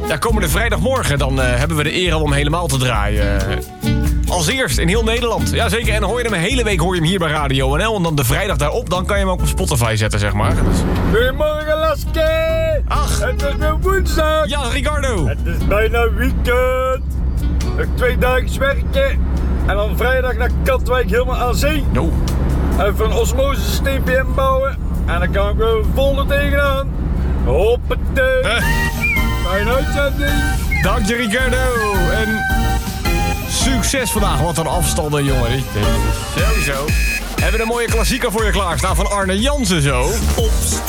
Ja, komende vrijdagmorgen dan hebben we de eer om helemaal te draaien. Als eerst in heel Nederland. Jazeker, en hoor je hem een hele week hier bij Radio NL. En dan de vrijdag daarop, dan kan je hem ook op Spotify zetten, zeg maar. Dus... Goedemorgen, Laske! Ach! Het is weer woensdag! Ja, Ricardo! Het is bijna weekend! Nog 2 dagen werken en dan vrijdag naar Katwijk helemaal aan zee. No. Even een osmosesysteempje inbouwen en dan kan ik weer vol er tegenaan. Hoppatee! Fijne uitzending! Dank je, Ricardo! En succes vandaag. Wat een afstanden, jongen. Sowieso. Hebben we een mooie klassieker voor je klaarstaan van Arne Jansen zo. Opstaan.